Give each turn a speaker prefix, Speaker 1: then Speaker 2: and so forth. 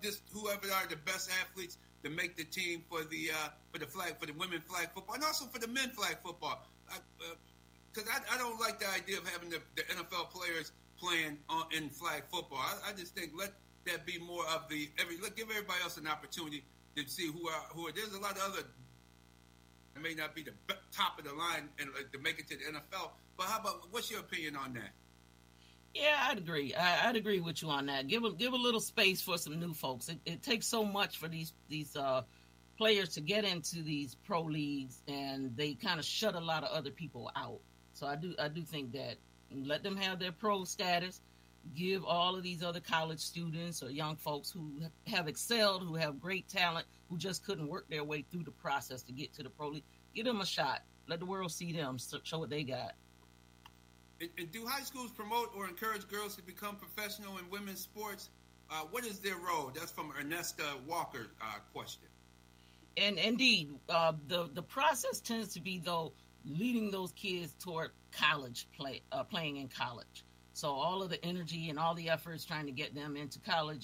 Speaker 1: just whoever are the best athletes to make the team for the women flag football and also for the men flag football. Because I don't like the idea of having the NFL players playing in flag football. I just think let that be more of give everybody else an opportunity to see who are. There's a lot of other that may not be the top of the line and to make it to the NFL. But what's your opinion on that?
Speaker 2: Yeah, I'd agree. I'd agree with you on that. Give a little space for some new folks. It takes so much for these players to get into these pro leagues, and they kind of shut a lot of other people out. So I do think that let them have their pro status. Give all of these other college students or young folks who have excelled, who have great talent, who just couldn't work their way through the process to get to the pro league, give them a shot. Let the world see them, show what they got.
Speaker 1: And do high schools promote or encourage girls to become professional in women's sports? What is their role? That's from Ernesta Walker question.
Speaker 2: And indeed, the process tends to be, though, leading those kids toward college playing in college. So all of the energy and all the efforts trying to get them into college